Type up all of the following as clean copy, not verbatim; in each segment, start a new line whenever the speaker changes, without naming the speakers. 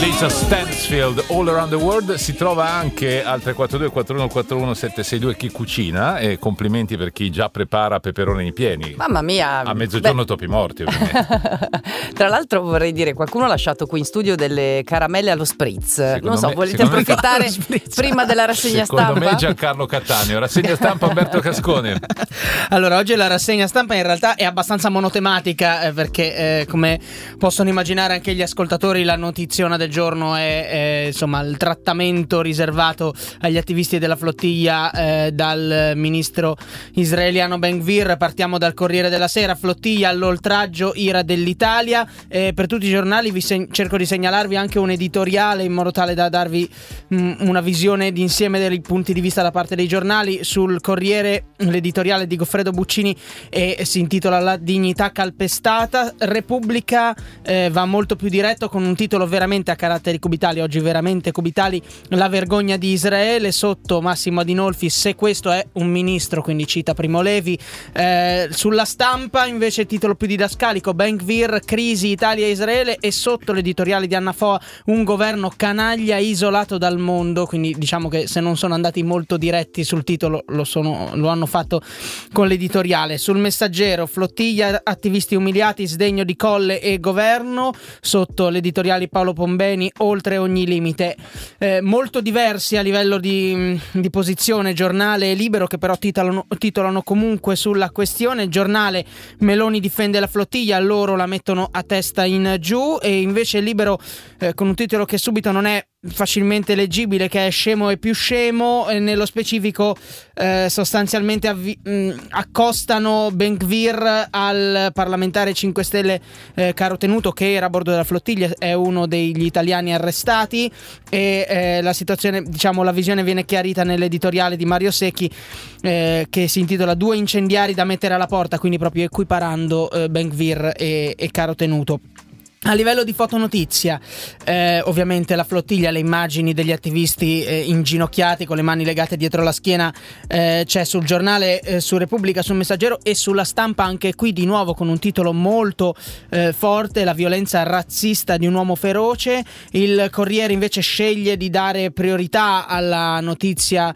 Lisa Stansfield, All Around the World. Si trova anche al 342 4141 762 chi cucina, e complimenti per chi già prepara peperoni pieni.
Mamma mia,
a mezzogiorno topi morti, ovviamente.
Tra l'altro vorrei dire, qualcuno ha lasciato qui in studio delle caramelle allo spritz. Non so, volete approfittare prima della rassegna stampa?
Secondo me Giancarlo Cattaneo. Rassegna stampa Umberto Cascone.
Allora, oggi la rassegna stampa in realtà è abbastanza monotematica, perché come possono immaginare anche gli ascoltatori, la notiziona del giorno è insomma il trattamento riservato agli attivisti della flottiglia dal ministro israeliano Ben Gvir. Partiamo dal Corriere della Sera: flottiglia all'oltraggio, ira dell'Italia. Per tutti i giornali cerco di segnalarvi anche un editoriale in modo tale da darvi una visione d'insieme dei punti di vista da parte dei giornali. Sul Corriere l'editoriale di Goffredo Buccini si intitola La dignità calpestata. Repubblica va molto più diretto con un titolo veramente a caratteri cubitali, oggi veramente cubitali: la vergogna di Israele. Sotto Massimo Adinolfi: se questo è un ministro, quindi cita Primo Levi. Sulla Stampa invece titolo più didascalico: Ben Gvir, crisi Italia e Israele. E sotto l'editoriale di Anna Foa: un governo canaglia isolato dal mondo. Quindi diciamo che se non sono andati molto diretti sul titolo, lo hanno fatto con l'editoriale. Sul Messaggero: flottiglia, attivisti umiliati, sdegno di Colle e governo. Sotto l'editoriale Paolo Pombeni: oltre ogni limite. Molto diversi a livello di posizione Giornale e Libero, che però titolano comunque sulla questione. Giornale: Meloni difende la flottiglia, loro la mettono a testa in giù. E invece Libero con un titolo che subito non è facilmente leggibile, che è scemo e più scemo. Nello specifico sostanzialmente accostano Ben Gvir al parlamentare 5 Stelle Caro Tenuto, che era a bordo della flottiglia, è uno degli italiani arrestati. E la situazione, diciamo, la visione viene chiarita nell'editoriale di Mario Secchi, che si intitola Due incendiari da mettere alla porta, quindi proprio equiparando Ben Gvir e Caro Tenuto. A livello di fotonotizia, ovviamente la flottiglia, le immagini degli attivisti inginocchiati con le mani legate dietro la schiena, c'è sul Giornale, su Repubblica, sul Messaggero e sulla Stampa, anche qui di nuovo con un titolo molto forte: la violenza razzista di un uomo feroce. Il Corriere invece sceglie di dare priorità alla notizia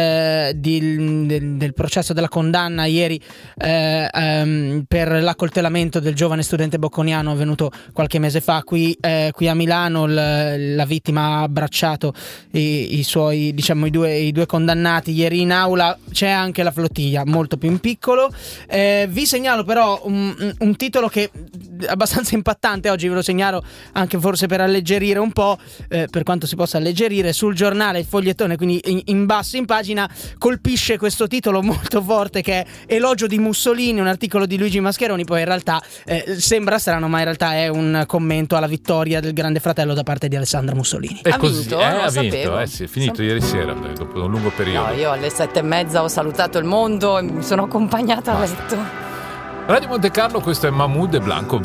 del processo, della condanna ieri per l'accoltellamento del giovane studente bocconiano avvenuto qualche mese fa qui a Milano. La vittima ha abbracciato i due condannati ieri in aula. C'è anche la flottiglia, molto più in piccolo. Vi segnalo però un titolo che è abbastanza impattante oggi, ve lo segnalo anche forse per alleggerire un po', per quanto si possa alleggerire. Sul Giornale il fogliettone, quindi in basso in pagina, colpisce questo titolo molto forte che è Elogio di Mussolini, un articolo di Luigi Mascheroni. Poi in realtà sembra strano, ma in realtà è un commento alla vittoria del Grande Fratello da parte di Alessandra Mussolini.
Ha vinto?
Ha vinto, sì, è finito ieri sera dopo un lungo periodo.
No, io alle 7:30 ho salutato il mondo e mi sono accompagata a letto.
Radio Monte Carlo, questo è Mahmood e Blanco